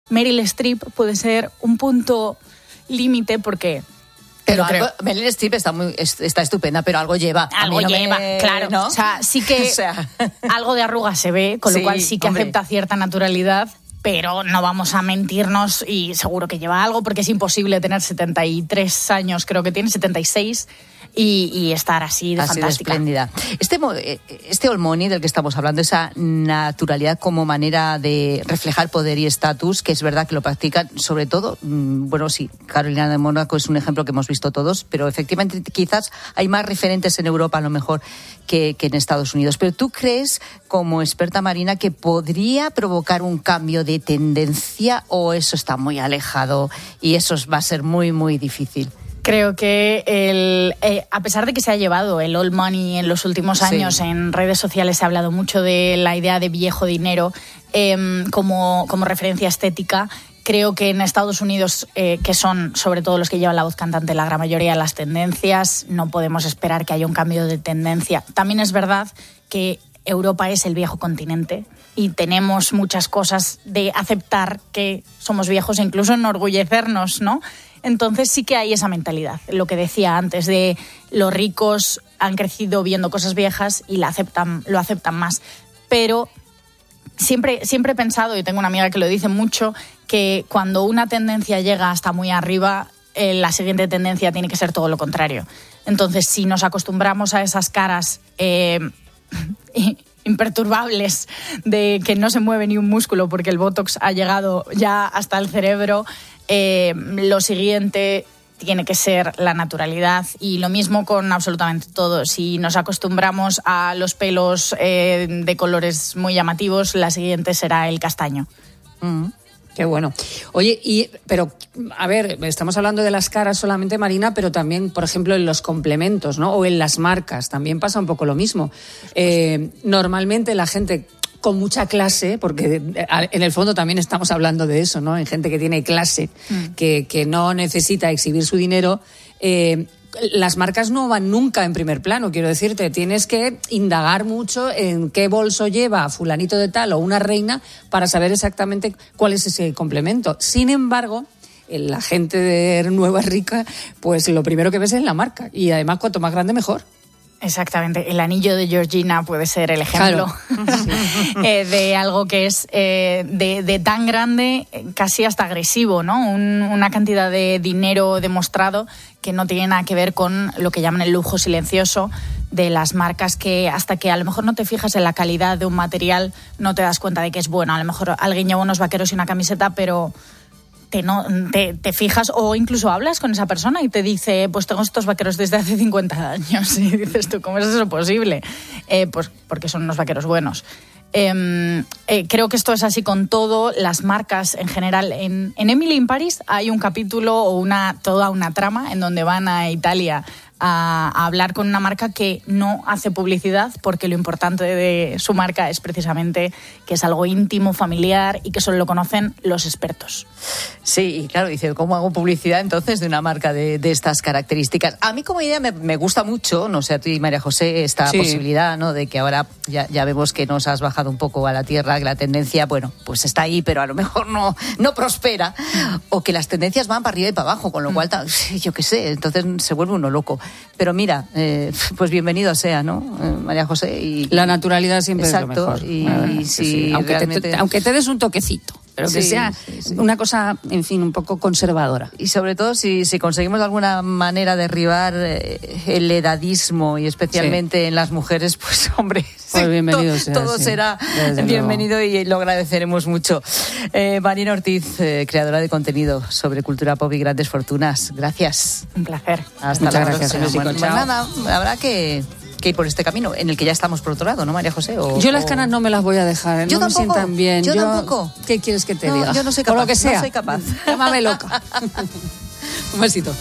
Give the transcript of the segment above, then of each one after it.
Meryl Streep puede ser un punto límite porque... Pero Meryl Streep está estupenda, pero algo lleva. Algo lleva, claro. ¿no? O sea, sí que algo de arruga se ve, con lo cual sí que acepta cierta naturalidad, pero no vamos a mentirnos y seguro que lleva algo, porque es imposible tener 73 años, creo que tiene 76, y estar así de fantástica. Espléndida. Este old money del que estamos hablando, esa naturalidad como manera de reflejar poder y estatus, que es verdad que lo practican, sobre todo, Carolina de Mónaco es un ejemplo que hemos visto todos, pero efectivamente quizás hay más referentes en Europa a lo mejor que en Estados Unidos. Pero ¿tú crees, como experta, Marina, que podría provocar un cambio de tendencia o eso está muy alejado y eso va a ser muy, muy difícil? Creo que a pesar de que se ha llevado el old money en los últimos años, en redes sociales se ha hablado mucho de la idea de viejo dinero como referencia estética. Creo que en Estados Unidos, que son sobre todo los que llevan la voz cantante la gran mayoría de las tendencias, no podemos esperar que haya un cambio de tendencia. También es verdad que Europa es el viejo continente y tenemos muchas cosas de aceptar que somos viejos e incluso enorgullecernos, ¿no? Entonces sí que hay esa mentalidad, lo que decía antes, de los ricos han crecido viendo cosas viejas y lo aceptan más. Pero siempre he pensado, y tengo una amiga que lo dice mucho, que cuando una tendencia llega hasta muy arriba, la siguiente tendencia tiene que ser todo lo contrario. Entonces, si nos acostumbramos a esas caras imperturbables de que no se mueve ni un músculo porque el Botox ha llegado ya hasta el cerebro, lo siguiente tiene que ser la naturalidad, y lo mismo con absolutamente todo. Si nos acostumbramos a los pelos de colores muy llamativos, la siguiente será el castaño. Qué bueno. Oye, pero a ver, estamos hablando de las caras solamente, Marina, pero también, por ejemplo, en los complementos, ¿no? O en las marcas, también pasa un poco lo mismo. Normalmente la gente con mucha clase, porque en el fondo también estamos hablando de eso, ¿no? En gente que tiene clase, que no necesita exhibir su dinero, las marcas no van nunca en primer plano, quiero decirte, tienes que indagar mucho en qué bolso lleva fulanito de tal o una reina para saber exactamente cuál es ese complemento. Sin embargo, la gente de nueva rica, pues lo primero que ves es la marca, y además cuanto más grande mejor. Exactamente, el anillo de Georgina puede ser el ejemplo, claro. De algo que es de tan grande, casi hasta agresivo, ¿no? Una cantidad de dinero demostrado que no tiene nada que ver con lo que llaman el lujo silencioso de las marcas, que hasta que a lo mejor no te fijas en la calidad de un material no te das cuenta de que es bueno. A lo mejor alguien lleva unos vaqueros y una camiseta, pero te fijas o incluso hablas con esa persona y te dice, pues tengo estos vaqueros desde hace 50 años. Y dices tú, ¿cómo es eso posible? Pues porque son unos vaqueros buenos. Creo que esto es así con todo, las marcas en general. En Emily in Paris hay un capítulo o toda una trama en donde van a Italia a hablar con una marca que no hace publicidad, porque lo importante de su marca es precisamente que es algo íntimo, familiar, y que solo lo conocen los expertos. Sí, y claro, dice, ¿cómo hago publicidad entonces de una marca de estas características? A mí como idea me gusta mucho, no sé a ti, María José, esta posibilidad, ¿no?, de que ahora ya vemos que nos has bajado un poco a la tierra, que la tendencia, bueno, pues está ahí, pero a lo mejor no prospera, o que las tendencias van para arriba y para abajo, con lo cual, yo qué sé, entonces se vuelve uno loco. Pero mira, pues bienvenido sea, ¿no, María José? Y la naturalidad siempre exacto, es lo mejor. Y sí, aunque te des un toquecito, pero que sea una cosa, en fin, un poco conservadora. Y sobre todo si conseguimos de alguna manera derribar el edadismo, y especialmente en las mujeres, pues hombre, pues bienvenido todo será bienvenido, y lo agradeceremos mucho. Marina Ortiz, creadora de contenido sobre cultura pop y grandes fortunas, gracias. Un placer. Hasta Muchas la gracias, próxima. México, Pues nada, habrá que ir por este camino en el que ya estamos por otro lado, ¿no, María José? Yo las canas no me las voy a dejar, yo no tampoco, me sientan bien. Yo tampoco. ¿Qué quieres que te diga? Yo no soy capaz. Por lo que sea. No soy capaz. Llámame loca. Un besito.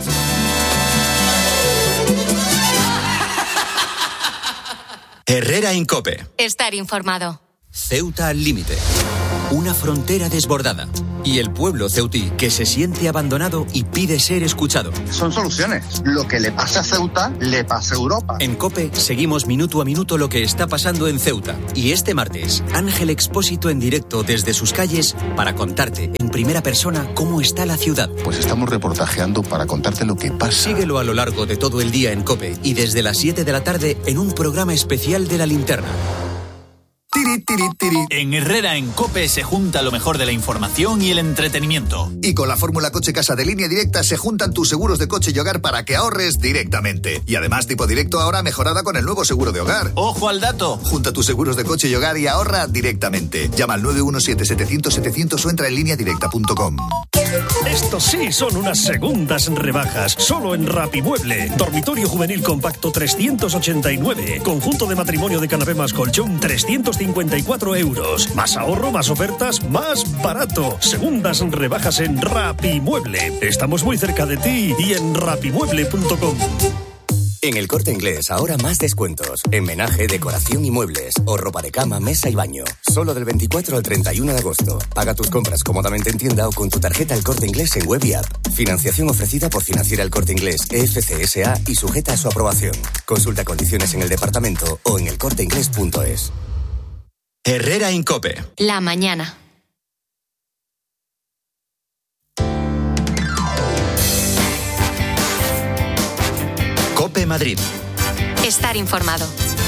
Herrera en COPE. Estar informado. Ceuta al límite. Una frontera desbordada. Y el pueblo ceutí, que se siente abandonado y pide ser escuchado. Son soluciones. Lo que le pasa a Ceuta, le pasa a Europa. En COPE seguimos minuto a minuto lo que está pasando en Ceuta. Y este martes, Ángel Expósito en directo desde sus calles para contarte en primera persona cómo está la ciudad. Pues estamos reportajeando para contarte lo que pasa. Síguelo a lo largo de todo el día en COPE y desde las 7 de la tarde en un programa especial de La Linterna. Tiri, tiri, tiri. En Herrera en COPE se junta lo mejor de la información y el entretenimiento. Y con la fórmula Coche Casa de Línea Directa se juntan tus seguros de coche y hogar para que ahorres directamente. Y además Tipo Directo ahora mejorada con el nuevo seguro de hogar. ¡Ojo al dato! Junta tus seguros de coche y hogar y ahorra directamente. Llama al 917-700-700 o entra en lineadirecta.com. Estos sí son unas segundas rebajas, solo en Rapimueble. Dormitorio juvenil compacto 389. Conjunto de matrimonio de canapé más colchón 354 euros. Más ahorro, más ofertas, más barato. Segundas rebajas en Rapimueble. Estamos muy cerca de ti y en rapimueble.com. En El Corte Inglés, ahora más descuentos. En menaje, decoración y muebles. O ropa de cama, mesa y baño. Solo del 24 al 31 de agosto. Paga tus compras cómodamente en tienda o con tu tarjeta El Corte Inglés en web y app. Financiación ofrecida por Financiera El Corte Inglés, EFC SA y sujeta a su aprobación. Consulta condiciones en el departamento o en elcorteinglés.es. Herrera en COPE. La mañana. COPE Madrid. Estar informado.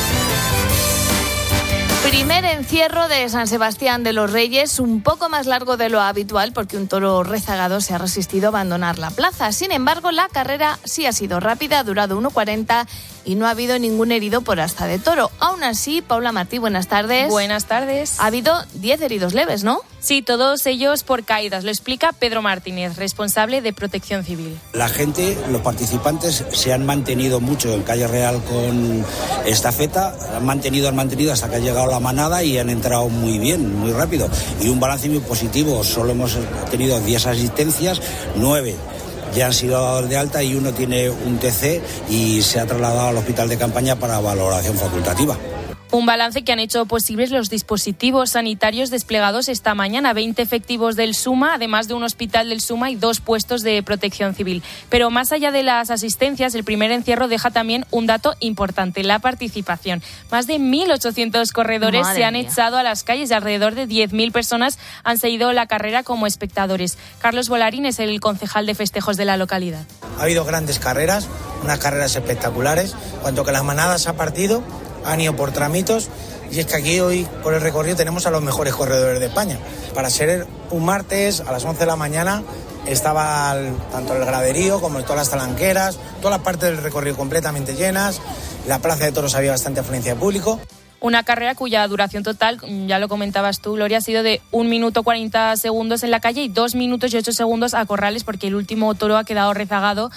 Primer encierro de San Sebastián de los Reyes, un poco más largo de lo habitual porque un toro rezagado se ha resistido a abandonar la plaza. Sin embargo, la carrera sí ha sido rápida, ha durado 1:40 y no ha habido ningún herido por asta de toro. Aún así, Paula Martí, buenas tardes. Buenas tardes. Ha habido 10 heridos leves, ¿no? Sí, todos ellos por caídas. Lo explica Pedro Martínez, responsable de Protección Civil. La gente, los participantes, se han mantenido mucho en Calle Real con estafeta, han mantenido hasta que ha llegado la manada y han entrado muy bien, muy rápido. Y un balance muy positivo, solo hemos tenido 10 asistencias, 9 ya han sido dados de alta y uno tiene un TC y se ha trasladado al hospital de campaña para valoración facultativa. Un balance que han hecho posibles los dispositivos sanitarios desplegados esta mañana. 20 efectivos del SUMA, además de un hospital del SUMA y 2 puestos de protección civil. Pero más allá de las asistencias, el primer encierro deja también un dato importante, la participación. Más de 1.800 corredores se han echado a las calles y alrededor de 10.000 personas han seguido la carrera como espectadores. Carlos Volarín es el concejal de festejos de la localidad. Ha habido grandes carreras, unas carreras espectaculares. Cuanto que las manadas ha partido, han ido por tramitos y es que aquí hoy por el recorrido tenemos a los mejores corredores de España. Para ser un martes a las 11 de la mañana estaba tanto el graderío como todas las talanqueras, todas las partes del recorrido completamente llenas, la plaza de toros había bastante afluencia de público. Una carrera cuya duración total, ya lo comentabas tú, Gloria, ha sido de 1 minuto 40 segundos en la calle y 2 minutos y 8 segundos a corrales porque el último toro ha quedado rezagado.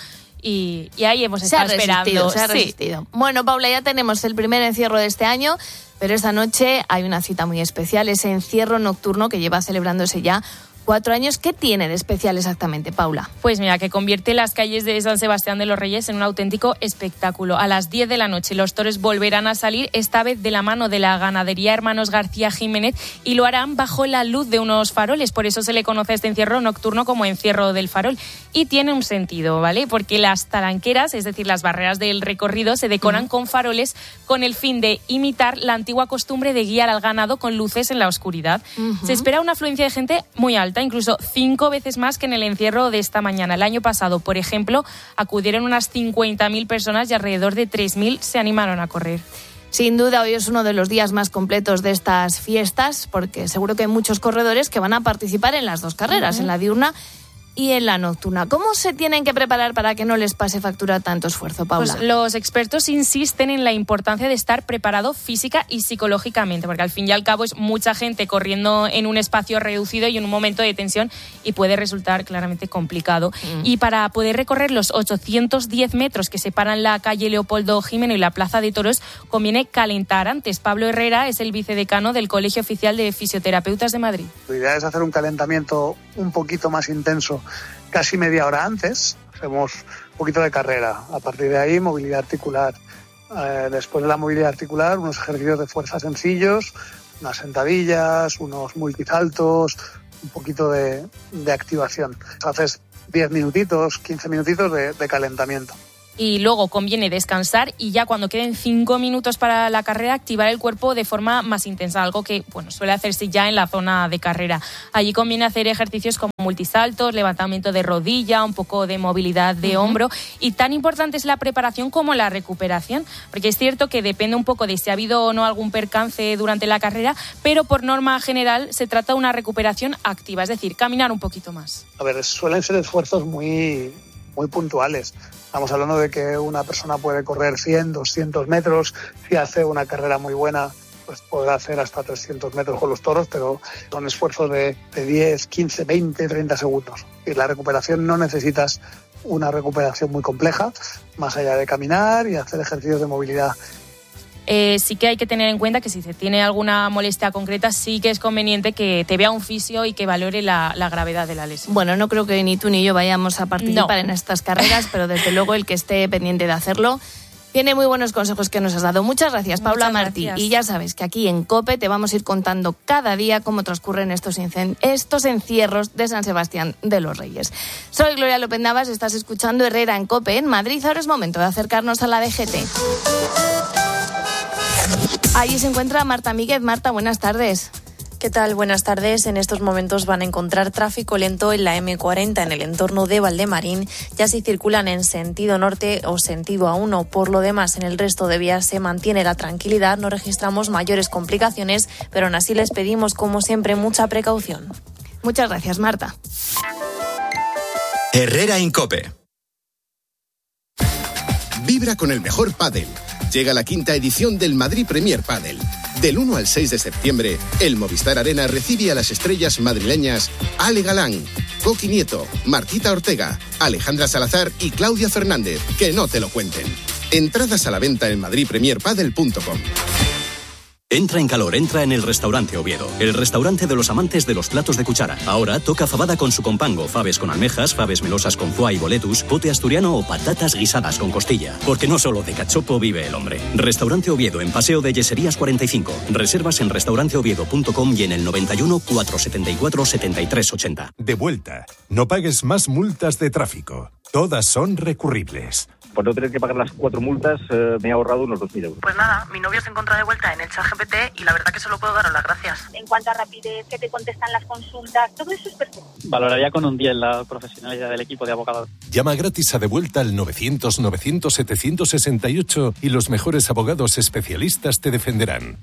Y ahí hemos estado esperando. Se ha resistido. Bueno, Paula, ya tenemos el primer encierro de este año, pero esta noche hay una cita muy especial, ese encierro nocturno que lleva celebrándose ya 4 años. ¿Qué tiene de especial exactamente, Paula? Pues mira, que convierte las calles de San Sebastián de los Reyes en un auténtico espectáculo. A las 10 de la noche los toros volverán a salir, esta vez de la mano de la ganadería Hermanos García Jiménez, y lo harán bajo la luz de unos faroles. Por eso se le conoce a este encierro nocturno como encierro del farol. Y tiene un sentido, ¿vale? Porque las talanqueras, es decir, las barreras del recorrido, se decoran con faroles con el fin de imitar la antigua costumbre de guiar al ganado con luces en la oscuridad. Se espera una afluencia de gente muy alta, incluso 5 veces más que en el encierro de esta mañana. El año pasado, por ejemplo, acudieron unas 50.000 personas y alrededor de 3.000 se animaron a correr. Sin duda, hoy es uno de los días más completos de estas fiestas, porque seguro que hay muchos corredores que van a participar en las 2 carreras, en la diurna y en la nocturna. ¿Cómo se tienen que preparar para que no les pase factura tanto esfuerzo, Paula? Pues los expertos insisten en la importancia de estar preparado física y psicológicamente, porque al fin y al cabo es mucha gente corriendo en un espacio reducido y en un momento de tensión y puede resultar claramente complicado. Y para poder recorrer los 810 metros que separan la calle Leopoldo Jimeno y la Plaza de Toros, conviene calentar antes. Pablo Herrera es el vicedecano del Colegio Oficial de Fisioterapeutas de Madrid. La idea es hacer un calentamiento un poquito más intenso casi media hora antes. Hacemos un poquito de carrera, a partir de ahí movilidad articular, después de la movilidad articular unos ejercicios de fuerza sencillos, unas sentadillas, unos multisaltos, un poquito de activación. Haces 10 minutitos, 15 minutitos de calentamiento. Y luego conviene descansar y ya cuando queden 5 minutos para la carrera activar el cuerpo de forma más intensa, algo que suele hacerse ya en la zona de carrera. Allí conviene hacer ejercicios como multisaltos, levantamiento de rodilla, un poco de movilidad de hombro, y tan importante es la preparación como la recuperación, porque es cierto que depende un poco de si ha habido o no algún percance durante la carrera, pero por norma general se trata de una recuperación activa, es decir, caminar un poquito más. A ver, suelen ser esfuerzos muy puntuales. Estamos hablando de que una persona puede correr 100, 200 metros. Si hace una carrera muy buena, pues podrá hacer hasta 300 metros con los toros, pero son esfuerzos de 10, 15, 20, 30 segundos. Y la recuperación no necesitas una recuperación muy compleja, más allá de caminar y hacer ejercicios de movilidad. Sí que hay que tener en cuenta que si se tiene alguna molestia concreta, sí que es conveniente que te vea un fisio y que valore la gravedad de la lesión. Bueno, no creo que ni tú ni yo vayamos a participar en estas carreras, pero desde luego el que esté pendiente de hacerlo tiene muy buenos consejos que nos has dado. Muchas gracias, Paula Martí. Y ya sabes que aquí en COPE te vamos a ir contando cada día cómo transcurren estos encierros de San Sebastián de los Reyes. Soy Gloria López Navas, estás escuchando Herrera en COPE en Madrid. Ahora es momento de acercarnos a la DGT. Allí se encuentra Marta Míguez. Marta, buenas tardes. ¿Qué tal? Buenas tardes. En estos momentos van a encontrar tráfico lento en la M40 en el entorno de Valdemarín, ya si circulan en sentido norte o sentido A1. Por lo demás, en el resto de vías se mantiene la tranquilidad, no registramos mayores complicaciones, pero aún así les pedimos, como siempre, mucha precaución. Muchas gracias, Marta. Herrera en COPE. Vibra con el mejor pádel. Llega la 5ª edición del Madrid Premier Padel. Del 1 al 6 de septiembre, el Movistar Arena recibe a las estrellas madrileñas Ale Galán, Coqui Nieto, Martita Ortega, Alejandra Salazar y Claudia Fernández. Que no te lo cuenten. Entradas a la venta en madridpremierpadel.com. Entra en calor, entra en el Restaurante Oviedo, el restaurante de los amantes de los platos de cuchara. Ahora toca fabada con su compango, faves con almejas, faves melosas con foie y boletus, pote asturiano o patatas guisadas con costilla. Porque no solo de cachopo vive el hombre. Restaurante Oviedo en Paseo de Yeserías 45. Reservas en restauranteoviedo.com y en el 91 474 7380. De vuelta. No pagues más multas de tráfico. Todas son recurribles. Por no tener que pagar las 4 multas, me he ahorrado unos 2.000 euros. Pues nada, mi novio se encuentra de vuelta en el ChatGPT y la verdad que solo puedo daros las gracias. En cuanto a rapidez, que te contestan las consultas, todo eso es perfecto. Valoraría con un 10 la profesionalidad del equipo de abogados. Llama gratis a De Vuelta al 900-900-768 y los mejores abogados especialistas te defenderán.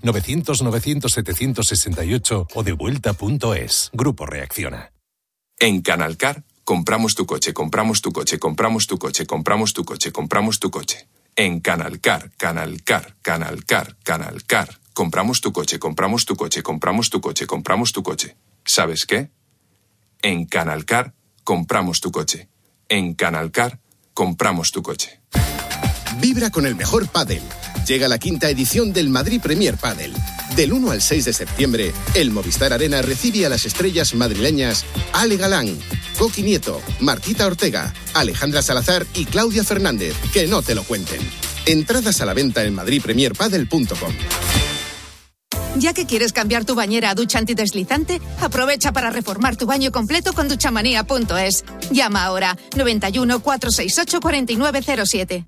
900-900-768 o devuelta.es. Grupo Reacciona. En Canalcar compramos tu coche, compramos tu coche, compramos tu coche, compramos tu coche, compramos tu coche. En Canalcar, Canalcar, Canalcar, Canalcar. Compramos tu coche, compramos tu coche, compramos tu coche, compramos tu coche. ¿Sabes qué? En Canalcar compramos tu coche. En Canalcar compramos tu coche. Vibra con el mejor pádel. Llega la 5ª edición del Madrid Premier Padel. Del 1 al 6 de septiembre, el Movistar Arena recibe a las estrellas madrileñas Ale Galán, Coqui Nieto, Martita Ortega, Alejandra Salazar y Claudia Fernández. Que no te lo cuenten. Entradas a la venta en madridpremierpadel.com. Ya que quieres cambiar tu bañera a ducha antideslizante, aprovecha para reformar tu baño completo con duchamanía.es. Llama ahora 91 468 4907.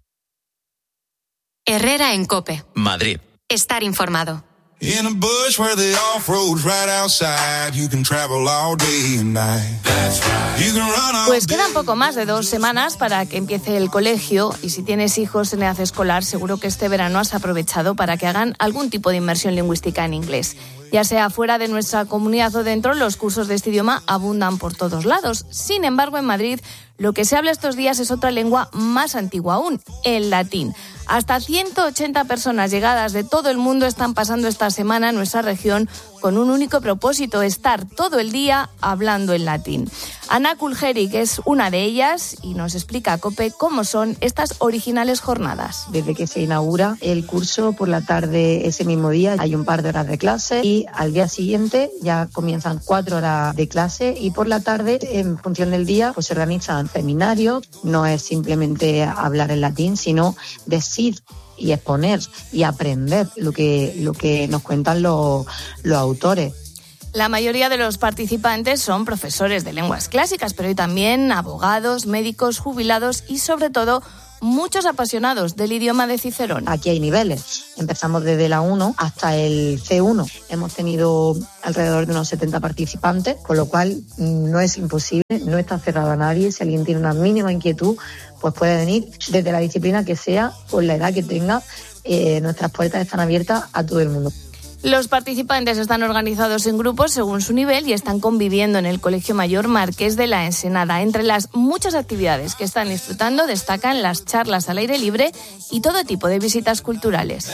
Herrera en COPE. Madrid. Estar informado. In a bush where the off-road's right outside, you can travel all day and night. That's right. You can run all Pues quedan poco más de 2 semanas para que empiece el colegio y si tienes hijos en edad escolar, seguro que este verano has aprovechado para que hagan algún tipo de inmersión lingüística en inglés. Ya sea fuera de nuestra comunidad o dentro, los cursos de este idioma abundan por todos lados. Sin embargo, en Madrid, lo que se habla estos días es otra lengua más antigua aún, el latín. Hasta 180 personas llegadas de todo el mundo están pasando esta semana en nuestra región con un único propósito, estar todo el día hablando en latín. Ana Kuljerik es una de ellas y nos explica a COPE cómo son estas originales jornadas. Desde que se inaugura el curso, por la tarde ese mismo día hay un par de horas de clase y al día siguiente ya comienzan 4 horas de clase y por la tarde, en función del día, pues se organizan seminarios. No es simplemente hablar en latín, sino decir y exponer y aprender lo que nos cuentan los autores. La mayoría de los participantes son profesores de lenguas clásicas, pero hay también abogados, médicos, jubilados y, sobre todo, muchos apasionados del idioma de Cicerón. Aquí hay niveles. Empezamos desde la 1 hasta el C1. Hemos tenido alrededor de unos 70 participantes, con lo cual no es imposible, no está cerrado a nadie. Si alguien tiene una mínima inquietud, pues puede venir desde la disciplina que sea, con la edad que tenga. Nuestras puertas están abiertas a todo el mundo. Los participantes están organizados en grupos según su nivel y están conviviendo en el Colegio Mayor Marqués de la Ensenada. Entre las muchas actividades que están disfrutando destacan las charlas al aire libre y todo tipo de visitas culturales.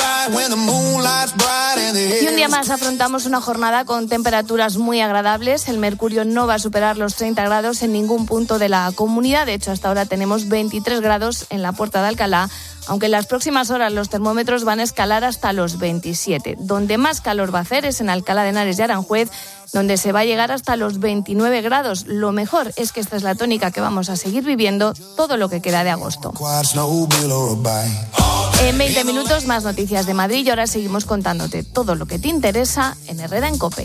Y un día más afrontamos una jornada con temperaturas muy agradables. El mercurio no va a superar los 30 grados en ningún punto de la comunidad. De hecho, hasta ahora tenemos 23 grados en la Puerta de Alcalá, aunque en las próximas horas los termómetros van a escalar hasta los 27. Donde más calor va a hacer es en Alcalá de Henares y Aranjuez, donde se va a llegar hasta los 29 grados. Lo mejor es que esta es la tónica que vamos a seguir viviendo todo lo que queda de agosto. En 20 minutos más noticias de Madrid y ahora seguimos contándote todo lo que te interesa en Herrera en COPE.